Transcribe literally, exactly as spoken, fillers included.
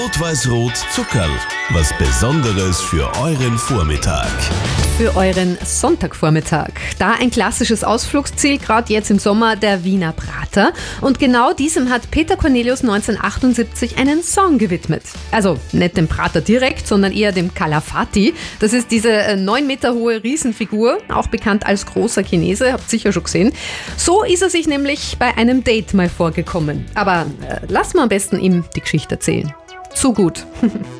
Rot-Weiß-Rot Zuckerl. Was Besonderes für euren Vormittag. Für euren Sonntagvormittag. Da ein klassisches Ausflugsziel, gerade jetzt im Sommer, der Wiener Prater. Und genau diesem hat Peter Cornelius neunzehnhundertachtundsiebzig einen Song gewidmet. Also nicht dem Prater direkt, sondern eher dem Calafati. Das ist diese neun Meter hohe Riesenfigur, auch bekannt als großer Chinese, habt ihr sicher schon gesehen. So ist er sich nämlich bei einem Date mal vorgekommen. Aber äh, lass mal am besten ihm die Geschichte erzählen. Zu gut.